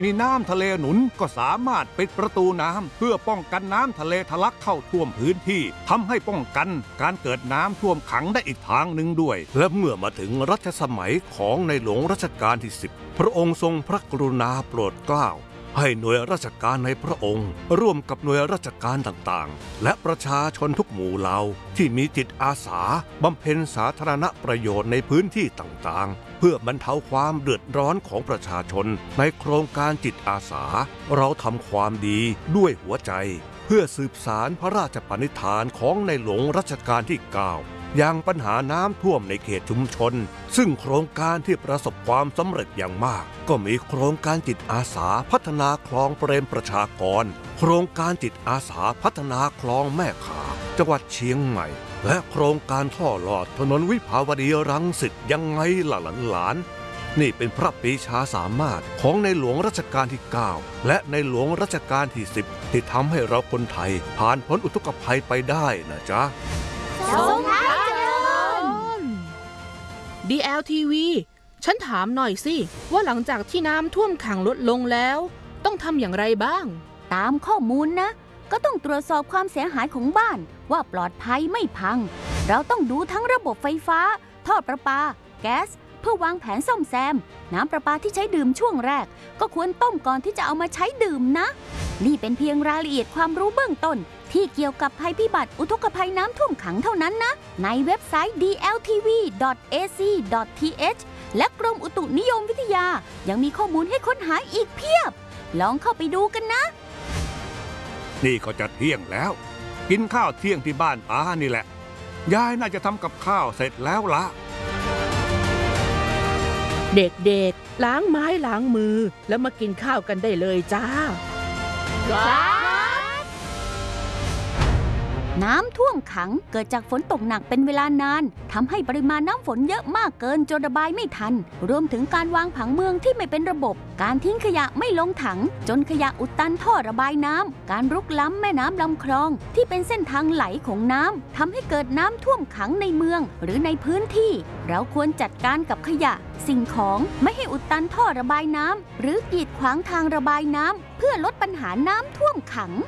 มีน้ำทะเลหนุนก็สามารถปิดประตูน้ำเพื่อป้องกันน้ำทะเลทะลักเข้าท่วมพื้นที่ทำให้ป้องกันการเกิดน้ำท่วมขังได้อีกทางหนึ่งด้วยและเมื่อมาถึงรัชสมัยของในหลวงรัชกาลที่10พระองค์ทรงพระกรุณาโปรดเกล้าให้หน่วยราชการในพระองค์ร่วมกับหน่วยราชการต่างๆและประชาชนทุกหมู่เหล่าที่มีจิตอาสาบำเพ็ญสาธารณประโยชน์ในพื้นที่ต่างๆเพื่อบรรเทาความเดือดร้อนของประชาชนในโครงการจิตอาสาเราทำความดีด้วยหัวใจเพื่อสืบสานพระราชปณิธานของในหลวงรัชกาลที่9อย่างปัญหาน้ำท่วมในเขตชุมชนซึ่งโครงการที่ประสบความสำเร็จอย่างมากก็มีโครงการจิตอาสาพัฒนาคลองเปรมประชากรโครงการจิตอาสาพัฒนาคลองแม่ขาจังหวัดเชียงใหม่และโครงการท่อลอดถนนวิภาวดีรังสิตยังไงล่ะหลานๆนี่เป็นพระปรีชาสามารถของในหลวงรัชกาลที่9และในหลวงรัชกาลที่10ที่ทำให้เราคนไทยผ่านพ้นอุทกภัยไปได้นะจ๊ะทรงพระเจริญ DLTV ฉันถามหน่อยสิว่าหลังจากที่น้ำท่วมขังลดลงแล้วต้องทำอย่างไรบ้างตามข้อมูลนะก็ต้องตรวจสอบความเสียหายของบ้านว่าปลอดภัยไม่พังเราต้องดูทั้งระบบไฟฟ้าท่อประปาแก๊สเพื่อวางแผนซ่อมแซมน้ำประปาที่ใช้ดื่มช่วงแรกก็ควรต้มก่อนที่จะเอามาใช้ดื่มนะนี่เป็นเพียงรายละเอียดความรู้เบื้องต้นที่เกี่ยวกับภัยพิบัติอุทกภัยน้ำท่วมขังเท่านั้นนะในเว็บไซต์ dltv.ac.th และกรมอุตุนิยมวิทยายังมีข้อมูลให้ค้นหาอีกเพียบลองเข้าไปดูกันนะนี่ก็จะเที่ยงแล้วกินข้าวเที่ยงที่บ้านป้านี่แหละยายน่าจะทำกับข้าวเสร็จแล้วละเด็กๆล้างไม้ล้างมือแล้วมากินข้าวกันได้เลยจ้าน้ำท่วมขังเกิดจากฝนตกหนักเป็นเวลานานทำให้ปริมาณน้ำฝนเยอะมากเกินจนระบายไม่ทันรวมถึงการวางผังเมืองที่ไม่เป็นระบบการทิ้งขยะไม่ลงถังจนขยะอุดตันท่อระบายน้ำการรุกล้ำแม่น้ำลำคลองที่เป็นเส้นทางไหลของน้ำทำให้เกิดน้ำท่วมขังในเมืองหรือในพื้นที่เราควรจัดการกับขยะสิ่งของไม่ให้อุดตันท่อระบายน้ำหรือกีดขวางทางระบายน้ำเพื่อลดปัญหาน้ำท่วมขัง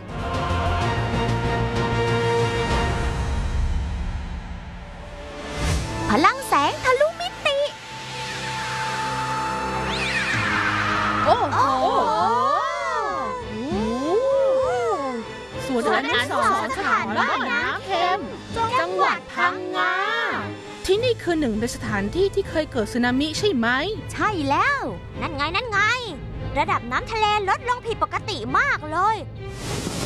พลังแสงทะลุมิติโอ้โหสวนอนุสรณ์สถานบ้านน้ำเค็มจังหวัดพังงาที่นี่คือหนึ่งในสถานที่ที่เคยเกิดสึนามิใช่ไหมใช่แล้วนั่นไงระดับน้ำทะเลลดลงผิดปกติมากเลย